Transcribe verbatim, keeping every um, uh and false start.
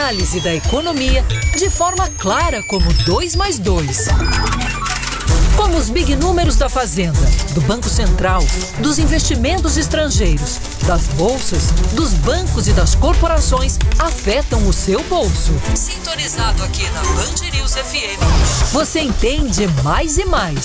análise da economia de forma clara como dois mais dois. Como os big números da Fazenda, do Banco Central, dos investimentos estrangeiros, das bolsas, dos bancos e das corporações afetam o seu bolso. Sintonizado aqui na Band News F M, você entende mais e mais.